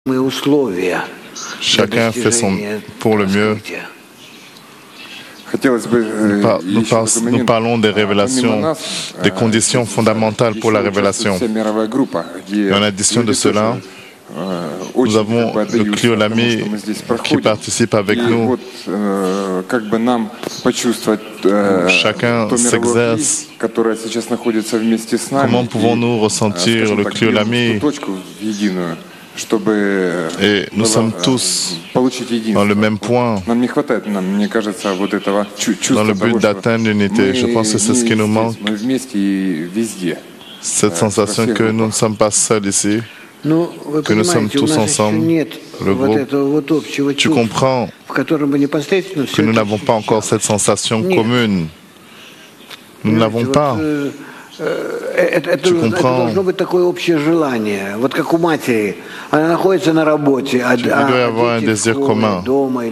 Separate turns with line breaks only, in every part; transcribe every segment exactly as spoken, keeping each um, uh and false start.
Chacun fait son pour le mieux. Nous, par, nous, par, nous parlons des révélations, des conditions fondamentales pour la révélation. Et en addition de cela, nous avons le Cliolami qui participe avec nous. Chacun s'exerce. Comment pouvons-nous ressentir le Cliolami? Et nous sommes tous dans le même point, dans le but d'atteindre l'unité. Je pense que c'est ce qui nous manque, cette sensation que nous ne sommes pas seuls ici, que nous sommes tous ensemble, le groupe. Tu comprends que nous n'avons pas encore cette sensation commune. Nous ne l'avons pas. Tu comprends? Il doit y avoir un désir commun.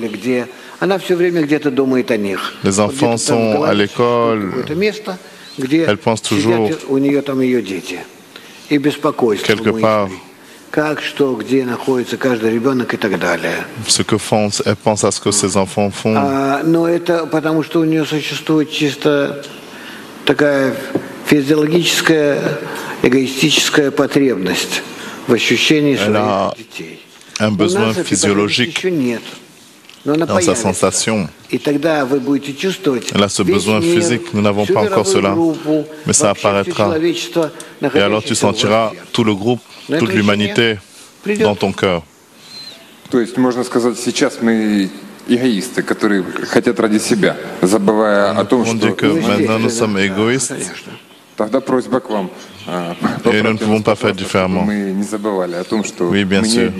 Les enfants sont à l'école, elles pensent toujours quelque part ce que font, elles pensent à ce que ces enfants font. Elle a un besoin physiologique dans sa sensation. Elle a ce besoin physique. Nous n'avons pas encore cela, mais ça apparaîtra. Et alors tu sentiras tout le groupe, toute l'humanité dans ton cœur.
Эгоисты, которые хотят ради себя, забывая о том, что
maintenant nous sommes égoïstes.
Тогда просьба к вам.
Et nous ne pouvons pas faire différemment.
Мы не забывали о том, что
oui, bien sûr.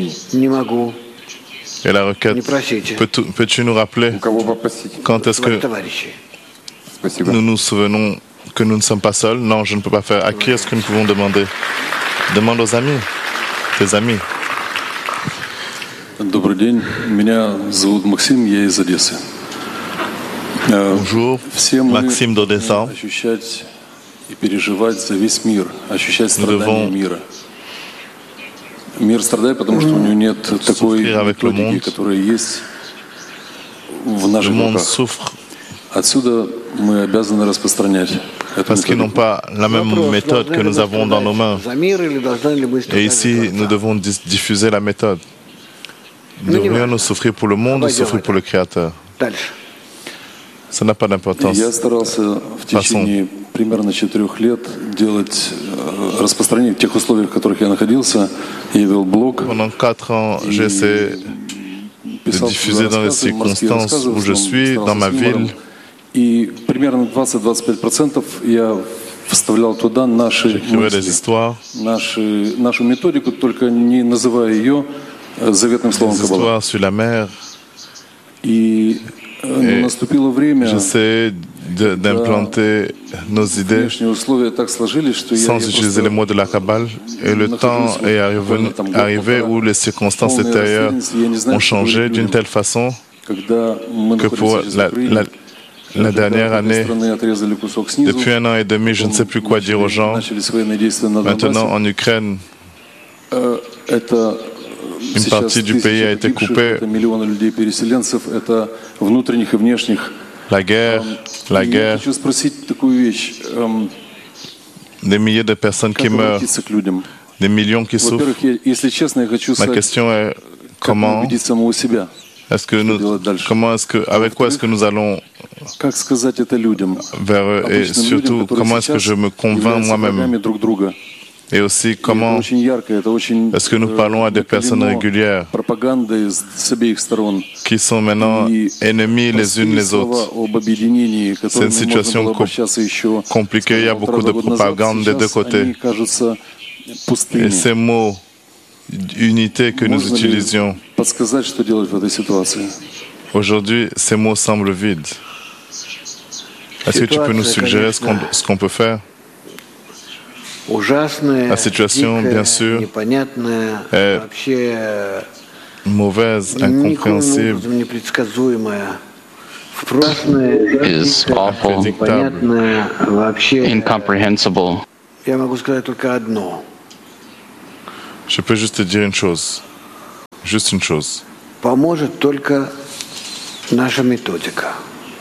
Et la requête, peux-tu, peux-tu nous rappeler quand est-ce que nous nous souvenons que nous ne sommes pas seuls? Non, je ne peux pas faire. À qui est-ce que nous pouvons demander? Demande aux amis, tes amis.
Добрый день, меня зовут Максим, я из Одессы.
Bonjour, Maxime d'Odessa.
Ощущать и переживать за весь мир, ощущать страдания мира. Мир страдает, потому что у него нет такой методики, которая есть в наших руках. Отсюда мы обязаны распространять.
Parce qu'ils n'ont pas la même méthode que nous avons dans nos mains. Et ici, nous devons diffuser la méthode. Devrions-nous souffrir pour le monde ou souffrir pour le Créateur? Ça n'a pas d'importance.
Я старался в течение примерно четырех лет делать распространение в тех условиях, в которых я находился. Я вел блог.
Pendant quatre ans, j'ai essayé de diffuser dans les circonstances où je suis, dans ma ville.
И примерно двадцать-двадцать пять процентов я вставлял туда наши мысли, наши, нашу методику, только не называя ее заветным словом Каббала. И наступило время,
j'essaie d'implanter nos idées sans utiliser les mots de la Kabbale. Et le temps est arrivé, arrivé où les circonstances extérieures ont changé d'une telle façon que pour la, la, la dernière année, depuis un an et demi, je ne sais plus quoi dire aux gens. Maintenant, en Ukraine, une partie du pays a été coupée. La guerre, la guerre, des milliers de personnes qui meurent, des millions qui souffrent. Ma question est comment est-ce que nous, comment est-ce que, avec quoi est-ce que nous allons vers eux, et surtout comment est-ce que je me convainc moi-même? Et aussi, comment est-ce que nous parlons à des personnes régulières qui sont maintenant ennemies les unes les autres? C'est une situation compliquée, il y a beaucoup de propagande des deux côtés. Et ces mots, unité que nous utilisions, aujourd'hui, ces mots semblent vides. Est-ce que tu peux nous suggérer ce qu'on, ce qu'on peut faire? La situation, bien sûr, est mauvaise, incompréhensible,
is awful, incomprehensible.
Je peux juste te dire une chose. juste une chose.
Поможет только наша методика.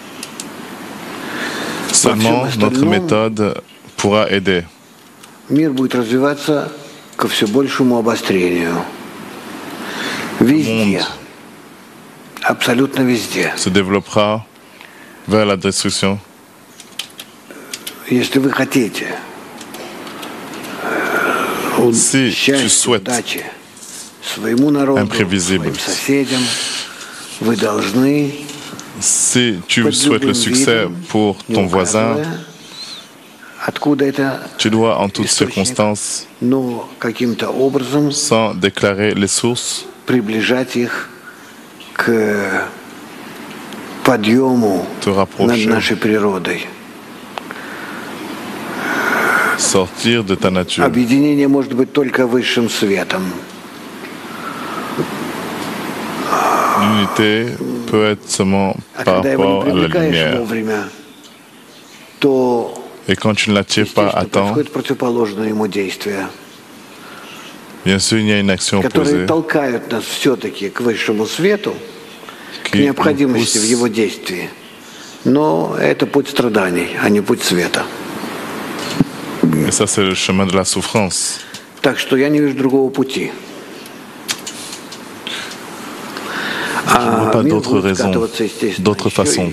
Seulement notre méthode pourra aider.
Мир будет развиваться ко все большему обострению. Везде. Абсолютно везде.
Se développera vers la destruction.
Если вы хотите
si tu souhaites imprévisible,
вы должны
si tu souhaites le succès pour ton voisin, tu dois en toutes circonstances, sans déclarer les sources, te rapprocher, sortir de ta nature.
Объединение может быть только высшим светом.
L'unité peut être seulement par rapport à la lumière. Et quand tu ne l'attires pas à temps, bien sûr, il y a une action opposée
qui необходимости в его действии. Но это путь страданий, а не путь света.
Et ça, c'est le chemin de la souffrance.
Так что я не вижу другого пути.
Je ne vois pas d'autres raisons, d'autres façons.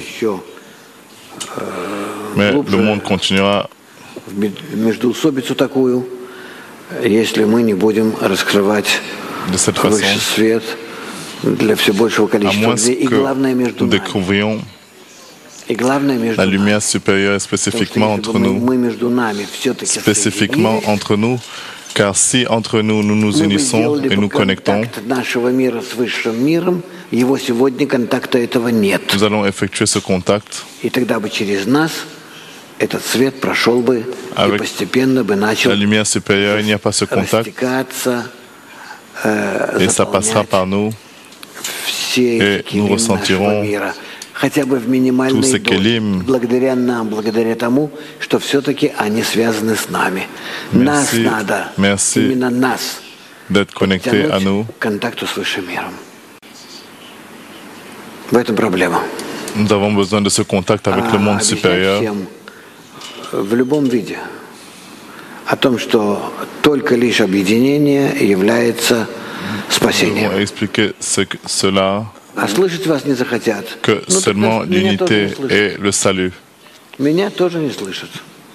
Mais le monde continuera
междоусобицу такую, если мы не будем раскрывать высший свет для все большего количества людей. И главное между нами.
La lumière supérieure est spécifiquement entre nous, spécifiquement entre nous, car si entre nous nous nous unissons et nous connectons, nous allons effectuer ce contact avec la lumière supérieure. Il n'y a pas ce contact et ça passera par nous et nous ressentirons
хотя бы в минимальной дозе, благодаря нам, благодаря тому, что все-таки они связаны с нами. Нас надо, именно нас, подтянуть к контакту с высшим миром. В этом проблема.
Nous avons besoin de ce contact avec le monde supérieur.
В любом виде о том, что только лишь объединение является спасением.
Nous expliquer ce, cela.
А слышать вас не захотят.
Que
ну,
seulement l'unité est le salut.
Меня тоже не слышат.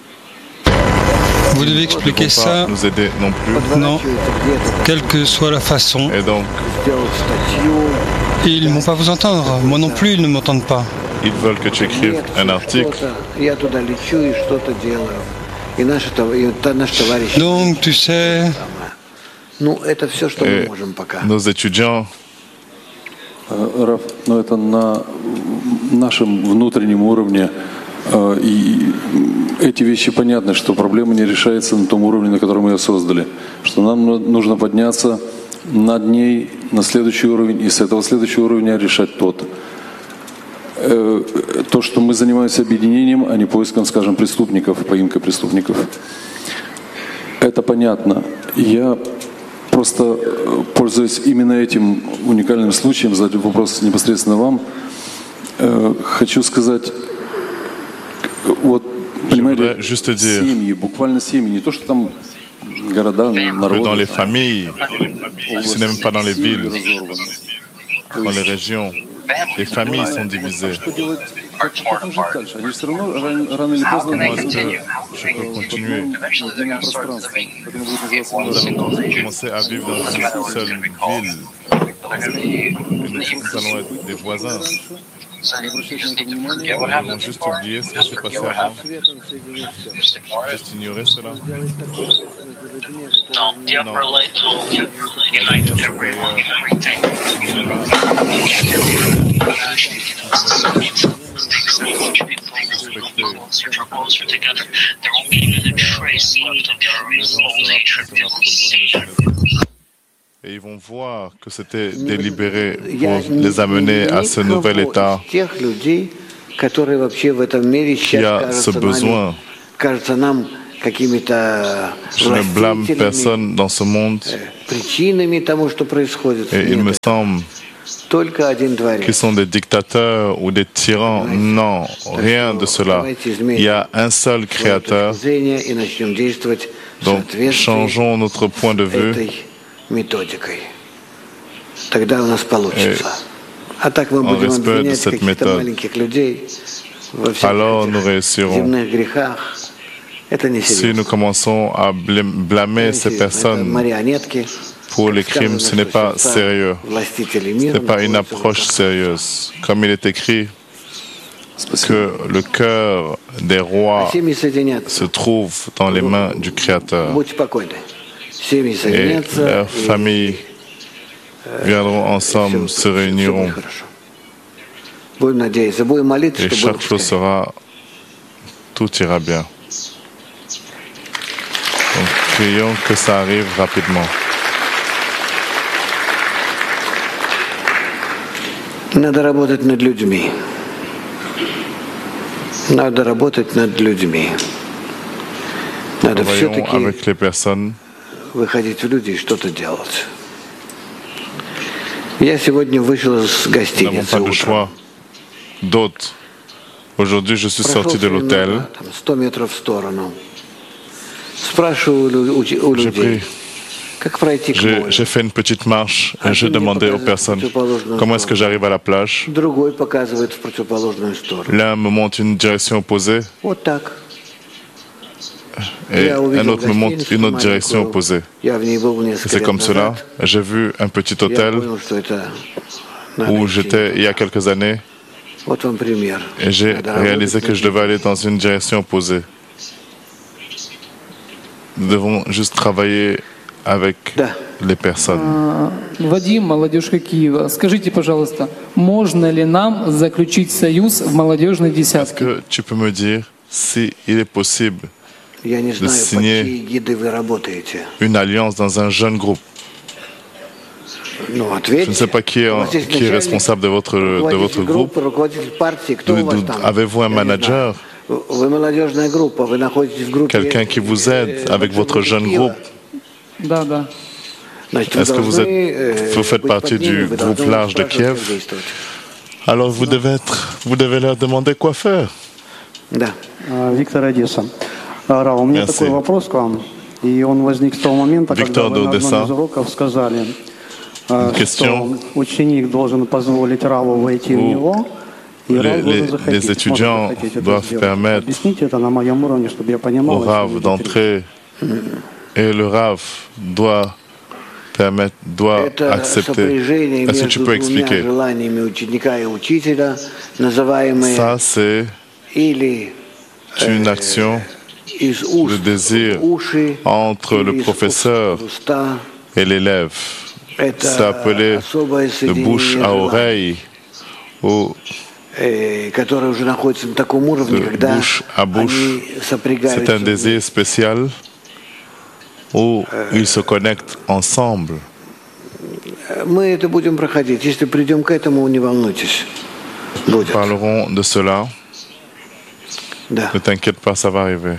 Vous devez expliquer ça.
Nous aider non plus.
Non. Quelle que soit la façon.
Et donc.
Ils ne vont pas vous entendre. Moi non plus, ils ne m'entendent pas.
Ils veulent que tu écrives un article.
Donc, tu sais.
Et nos étudiants.
Раф, но это на нашем внутреннем уровне, и эти вещи понятны, что проблема не решается на том уровне, на котором мы ее создали, что нам нужно подняться над ней на следующий уровень, и с этого следующего уровня решать тот. То, что мы занимаемся объединением, а не поиском, скажем, преступников, поимкой преступников. Это понятно. Я просто, пользуясь именно этим уникальным случаем, задать вопрос непосредственно вам, э, хочу сказать, вот, понимаете, семьи, буквально семьи, не то, что там города, народы.
Dans les familles, ce n'est même pas dans les villes, dans les régions, les familles sont divisées.
Они все равно рано или поздно
je peux continuer. Nous allons commencer à vivre dans une seule ville. Et nous allons être des voisins. Nous avons juste oublié ce qui s'est passé avant. Juste ignorer cela.
Non, the upper light will unite everyone, everything. Closer, closer together. There won't be even a trace left of their old hatred. They will see.
Et ils vont voir que c'était délibéré pour les amener à ce nouvel état qui a ce besoin Je ne blâme personne dans ce monde. Et il me semble qu'ils sont des dictateurs ou des tyrans. Non, rien de cela. Il y a un seul créateur. Donc, changeons notre point de vue. Et en respect de cette méthode, alors nous réussirons. Si nous commençons à blâmer ces personnes pour les crimes, ce n'est pas sérieux. Ce n'est pas une approche sérieuse. Comme il est écrit que le cœur des rois se trouve dans les mains du Créateur. Et leurs familles viendront ensemble, se réuniront. Et chaque chose sera, tout ira bien. Donc, prions que ça arrive rapidement.
Надо работать над людьми. Надо работать над людьми. Надо все-таки выходить в люди и что-то делать. Я сегодня вышел из гостиницы утром.
D'autres. Aujourd'hui, je suis sorti de l'hôtel.
сто метров в сторону. Спрашиваю у людей, как пройти к морю.
J'ai fait une petite marche et je demandais aux personnes comment est-ce que j'arrive à la plage.
Другой показывает в противоположную сторону.
L'un me montre une direction opposée.
Вот так.
Et un autre me montre une autre direction opposée. C'est comme cela. J'ai vu un petit hôtel où j'étais il y a quelques années et j'ai réalisé que je devais aller dans une direction opposée. Nous devons juste travailler avec les personnes.
Вадим, молодежка Киева, скажите, пожалуйста, можно ли нам заключить союз в молодежной десятке?
Est-ce que tu peux me dire si il est possible de signer une alliance dans un jeune groupe? Je ne sais pas qui est, qui est responsable de votre, de votre groupe. Avez-vous un manager? Quelqu'un qui vous aide avec votre jeune groupe? Est-ce que vous, êtes, vous faites partie du groupe large de Kiev? Alors vous devez, être, vous devez leur demander quoi faire.
Victor Одесса. Ра, у меня такой вопрос к вам, и он возник с того момента, когда вы на одном из уроков сказали, что ученик должен позволить Раву войти в него, и Рав должен захотеть.
Les étudiants doivent permettre
Объясните это на моем уровне, чтобы я понимал.
Au Rav d'entrer, et le Rav doit permettre, doit accepter. Est-ce que tu peux expliquer? Ça, c'est une action, le désir entre le professeur et l'élève. C'est appelé de bouche à oreille ou de bouche à bouche. C'est un désir spécial où ils se connectent ensemble.
Nous
parlerons de cela. Ne t'inquiète pas, ça va arriver.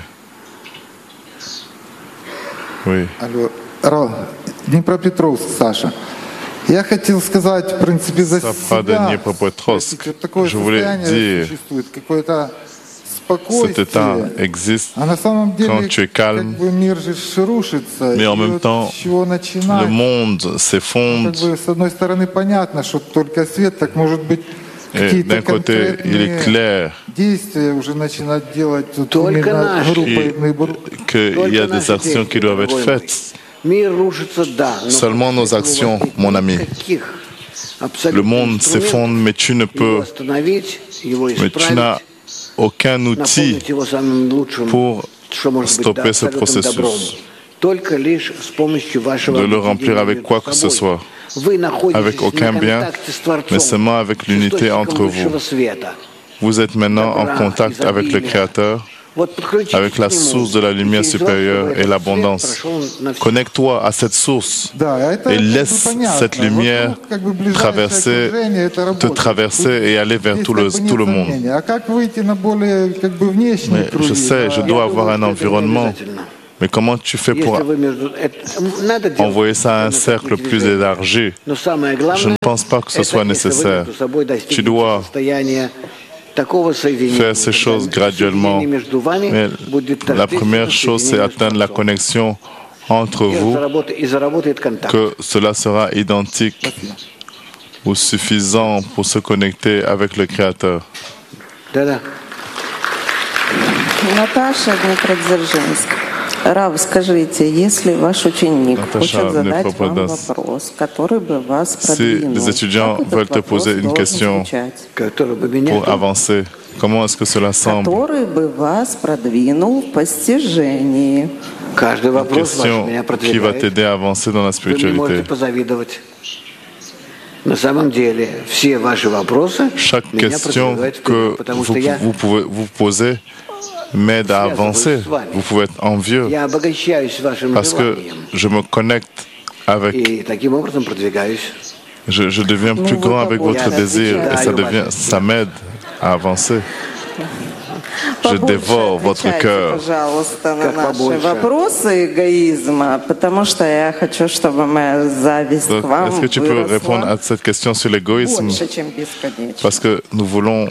Oui.
Алло, Днепропетровск, Саша. Я хотел сказать, в принципе, за себя. Такое состояние существует, какое-то спокойствие. А на самом деле, как бы мир же рушится, и вот с чего начинать? Как бы, с одной стороны, понятно, что только свет, так может быть, какие-то конкретные действия уже начинать делать именно группой наиболее.
Qu'il y a des actions qui doivent être faites. Seulement nos actions, mon ami. Le monde s'effondre, mais tu ne peux, mais tu n'as aucun outil pour stopper ce processus, de le remplir avec quoi que ce soit, avec aucun bien, mais seulement avec l'unité entre vous. Vous êtes maintenant en contact avec le Créateur. avec la source de la lumière supérieure et l'abondance. Connecte-toi à cette source et laisse cette lumière traverser, te traverser et aller vers tout le, tout le monde. Mais je sais, je dois avoir un environnement. Mais comment tu fais pour envoyer ça à un cercle plus élargi? Je ne pense pas que ce soit nécessaire. Tu dois faire ces choses graduellement. Mais la première chose, c'est atteindre la connexion entre vous, que cela sera identique ou suffisant pour se connecter avec le Créateur.
Наташа Днепродзержинск. Рав, скажите, если ваш ученик хочет задать вам вопрос, который бы вас продвинул,
si les étudiants veulent te poser une question pour avancer, comment est-ce que cela semble?
Который бы вас продвинул в постижении.
Une question qui va t'aider à avancer dans la spiritualité. Chaque question que vous, vous pouvez vous poser m'aide à avancer. Vous pouvez être envieux parce que je me connecte avec. Je, je deviens plus grand avec votre désir et ça, devient, ça m'aide à avancer. Je dévore votre cœur.
Пожалуйста, на наши вопросы эгоизма, потому что я хочу, чтобы моя зависть к вам
Est-ce que tu peux répondre à cette question sur l'égoïsme? Parce que nous voulons.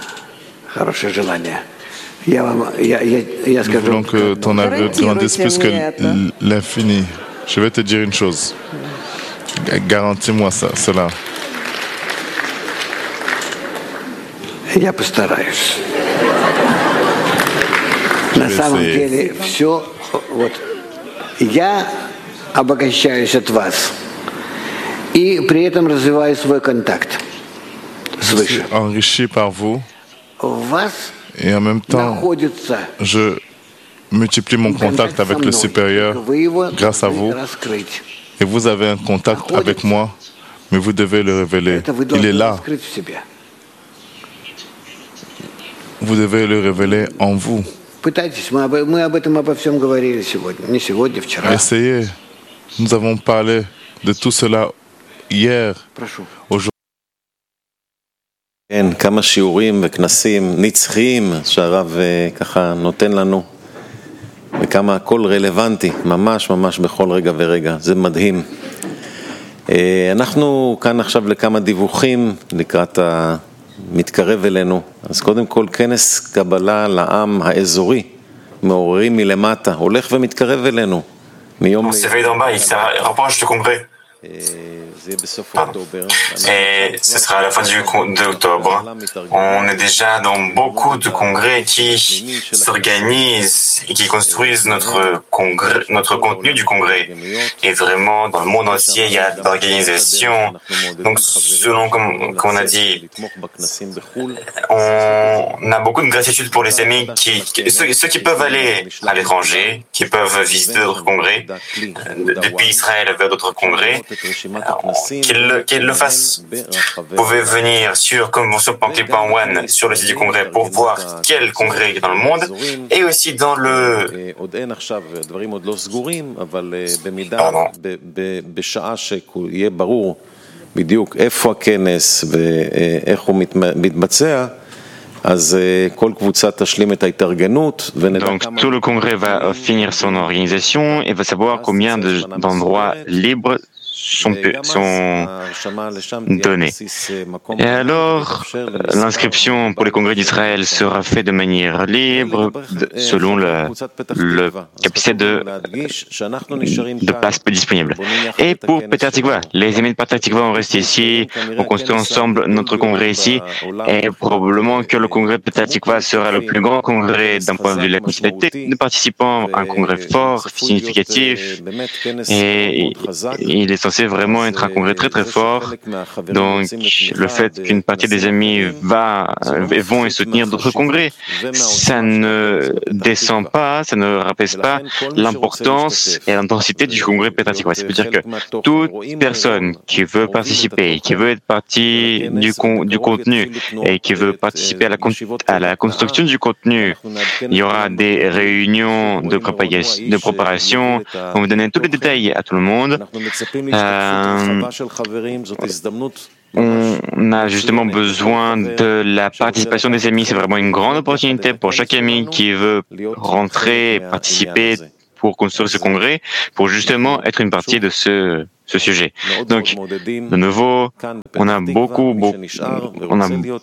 Nous voulons que ton amour grandisse plus que l'infini. Je vais te dire une chose. Garantis-moi ça, cela.
Я постараюсь. На самом деле все, вот, я обогащаюсь от вас и при этом развиваю свой контакт свыше.
Enrichi par vous. Et en même temps, je multiplie mon contact avec le supérieur grâce à vous. Et vous avez un contact avec moi, mais vous devez le révéler. Il est là. Vous devez le révéler en vous. Essayez. Nous avons parlé de tout cela hier, aujourd'hui.
כן, כמה שיעורים וכנסים נצחיים שהרב ככה נותן לנו וכמה הכל רלוונטי, ממש ממש בכל רגע ורגע, זה מדהים. אנחנו כאן עכשיו לכמה דיווחים לקראת המתקרב אלינו, אז קודם כל כנס קבלה לעם האזורי, מעוררים מלמטה, הולך ומתקרב אלינו. מיום...
Et ce sera à la fin du d'octobre. On est déjà dans beaucoup de congrès qui s'organisent et qui construisent notre congrès, notre contenu du congrès. Et vraiment, dans le monde entier, il y a d'organisations. Donc, selon comme, comme on a dit, on a beaucoup de gratitude pour les amis qui, ceux, ceux qui peuvent aller à l'étranger, qui peuvent visiter d'autres congrès, depuis Israël vers d'autres congrès. Qu'ils le, qu'ils le fassent. Vous pouvez venir sur convention point clip point one sur le site du congrès pour voir quel congrès est dans le monde et aussi dans le... Pardon.
בדיוק איפה הכנס ואיך הוא מתבצע, אז כל קבוצה תשלים את ההתארגנות.
Donc tout le congrès va finir son organisation et va savoir combien de, d'endroits libres sont, sont donnés. Et alors, l'inscription pour les congrès d'Israël sera faite de manière libre, de, selon la le capacité de, de places disponibles. Et pour Petah Tikva, les amis de Petah Tikva vont rester ici, on construit ensemble notre congrès ici, et probablement que le congrès Petah Tikva sera le plus grand congrès d'un point de vue de la quantité de participants, un congrès fort, significatif, et il est censé censé vraiment être un congrès très très fort. Donc le fait qu'une partie des amis va, vont et soutenir d'autres congrès, ça ne descend pas, ça ne rabaisse pas l'importance et l'intensité du congrès Petra Tikva. Ça veut dire que toute personne qui veut participer, qui veut être partie du, con, du contenu et qui veut participer à la, à la construction du contenu, il y aura des réunions de, propagation, de préparation. On va donner tous les détails à tout le monde. Euh, on a justement besoin de la participation des amis. C'est vraiment une grande opportunité pour chaque ami qui veut rentrer et participer pour construire ce congrès, pour justement être une partie de ce, ce sujet. Donc, de nouveau, on a beaucoup, beaucoup on, a,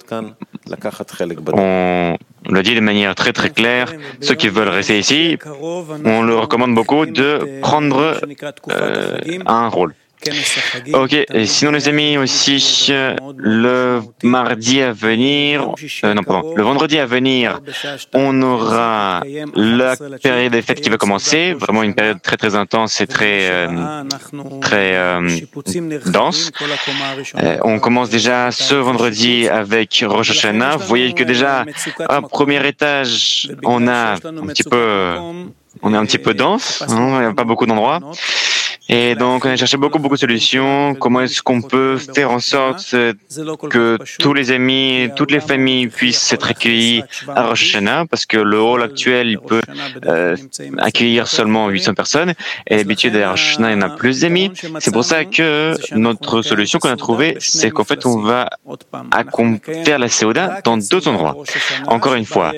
on l'a dit de manière très très claire, ceux qui veulent rester ici, on leur recommande beaucoup de prendre euh, un rôle. Ok, et sinon les amis aussi, le mardi à venir, euh, non pardon, le vendredi à venir, on aura la période des fêtes qui va commencer, vraiment une période très très intense et très euh, très euh, dense. Euh, on commence déjà ce vendredi avec Rosh Hashanah. Vous voyez que déjà, à premier étage, on a un petit peu, on est un petit peu dense, hein, il n'y a pas beaucoup d'endroits. Et donc, on a cherché beaucoup, beaucoup de solutions. Comment est-ce qu'on peut faire en sorte que tous les amis, toutes les familles puissent être accueillis à Rosh Hashanah, parce que le hall actuel, il peut euh, accueillir seulement huit cents personnes. Et d'habitude, à Rosh Hashanah, il y en a plus d'amis. C'est pour ça que notre solution qu'on a trouvée, c'est qu'en fait, on va faire la Seuda dans deux endroits. Encore une fois,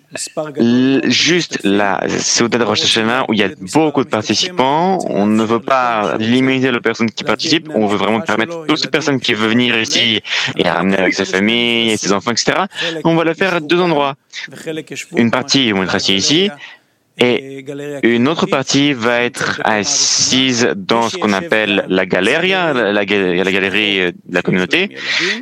juste la Seuda de Rosh Hashanah où il y a beaucoup de participants. On ne veut pas limiter les personnes qui participent. On veut vraiment permettre à toutes les personnes qui veulent venir ici et ramener avec sa famille et ses enfants, et cetera. On va le faire à deux endroits. Une partie vont être assis ici et une autre partie va être assise dans ce qu'on appelle la galeria, la, la, la galerie de la communauté.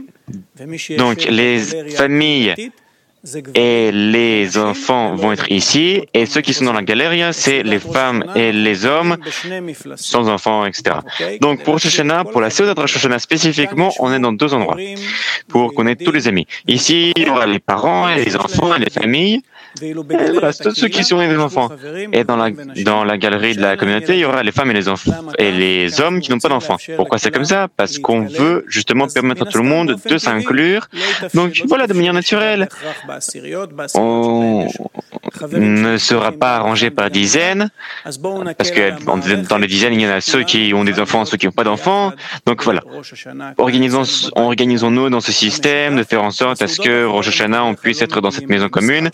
Donc les familles et les enfants vont être ici, et ceux qui sont dans la galeria, c'est les femmes et les hommes sans enfants, et cetera. Donc pour Rosh Hashanah, pour la Seuda de Rosh Hashanah spécifiquement, on est dans deux endroits pour qu'on ait tous les amis. Ici, il y aura les parents et les enfants et les familles. Et voilà, tous ceux qui sont des enfants. Et dans la, dans la galerie de la communauté, il y aura les femmes et les enfants et les hommes qui n'ont pas d'enfants. Pourquoi c'est comme ça? Parce qu'on veut justement permettre à tout le monde de s'inclure. Donc voilà, de manière naturelle. On ne sera pas arrangé par dizaines, parce que dans les dizaines, il y en a ceux qui ont des enfants, ceux qui n'ont pas d'enfants. Donc voilà, organisons, organisons-nous dans ce système de faire en sorte à ce que Rosh Hashanah, on puisse être dans cette maison commune.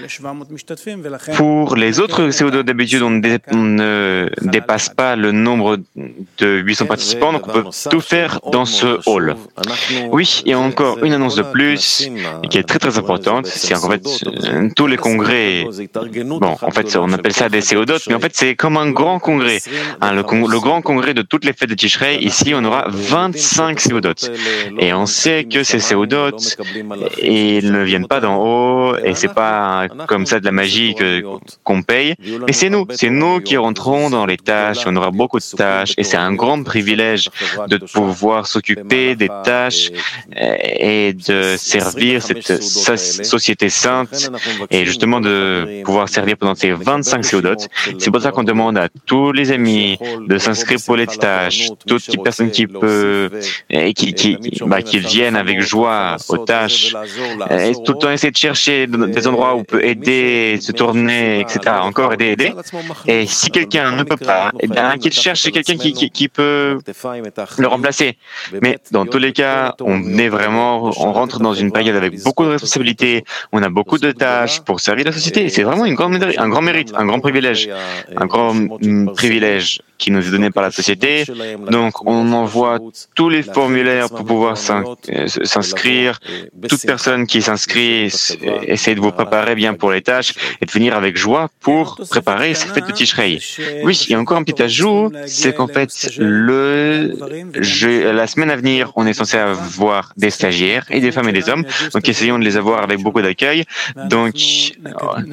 Pour les autres C O deux, d'habitude, on ne dépasse pas le nombre de huit cents participants, donc on peut tout faire dans ce hall. Oui, il y a encore une annonce de plus qui est très très importante, c'est en fait tous les congrès, bon, en fait on appelle ça des C O deux, mais en fait c'est comme un grand congrès, hein, le, con, le grand congrès de toutes les fêtes de Tishrei. Ici on aura vingt-cinq C O deux, et on sait que ces C O deux, ils ne viennent pas d'en haut, et c'est pas comme ça de la magie que, qu'on paye, mais c'est nous, c'est nous qui rentrons dans les tâches, on aura beaucoup de tâches, et c'est un grand privilège de pouvoir s'occuper des tâches et de servir cette société sainte, et justement de pouvoir servir pendant ces vingt-cinq C O deux. C'est pour ça qu'on demande à tous les amis de s'inscrire pour les tâches, toutes les personnes qui peuvent, et qui, qui, bah, qui viennent avec joie aux tâches, et tout le temps essayer de chercher des endroits où on peut aider, se tourner, et cetera. Encore aider, aider. Et si quelqu'un ne peut pas, eh bien, qu'il cherche quelqu'un qui, qui, qui peut le remplacer. Mais dans tous les cas, on est vraiment, on rentre dans une période avec beaucoup de responsabilités, on a beaucoup de tâches pour servir la société. C'est vraiment une grande, un grand mérite, un grand privilège, un grand privilège qui nous est donné par la société. Donc, on envoie tous les formulaires pour pouvoir s'inscrire. Toute personne qui s'inscrit, essayez de vous préparer bien pour les tâches et de venir avec joie pour préparer cette fête de Tishrei. Oui, il y a encore un petit ajout, c'est qu'en fait, le, je, la semaine à venir, on est censé avoir des stagiaires et des femmes et des hommes. Donc, essayons de les avoir avec beaucoup d'accueil. Donc,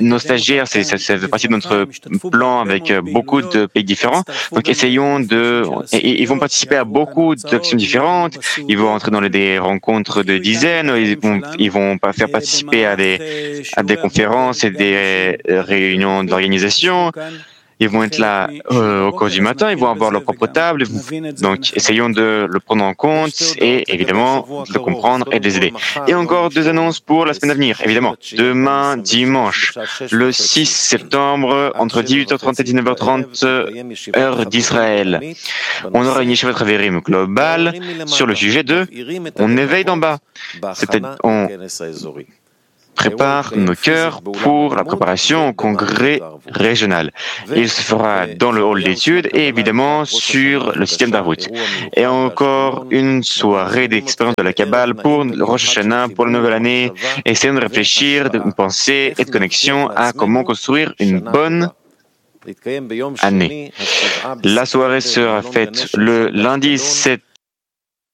nos stagiaires, c'est, ça, ça fait partie de notre plan avec beaucoup de pays différents. Donc essayons de... Et, ils vont participer à beaucoup d'actions différentes. Ils vont entrer dans des rencontres de dizaines. Ils vont, ils vont faire participer à des, à des conférences et des réunions d'organisation. Ils vont être là euh, au cours du matin, ils vont avoir leur propre table. Donc, essayons de le prendre en compte et évidemment de le comprendre et de les aider. Et encore deux annonces pour la semaine à venir. Évidemment, demain, dimanche, le six septembre, entre dix-huit heures trente et dix-neuf heures trente, heure d'Israël, on aura une Yeshivat Haverim globale sur le sujet de « On éveille d'en bas ». C'est-à-dire, on prépare nos cœurs pour la préparation au congrès régional. Il se fera dans le hall d'études et évidemment sur le système d'Arvut. Et encore une soirée d'expérience de la Kabbale pour le Rosh Hashanah, pour la nouvelle année. Essayons de réfléchir, de penser et de connexion à comment construire une bonne année. La soirée sera faite le lundi sept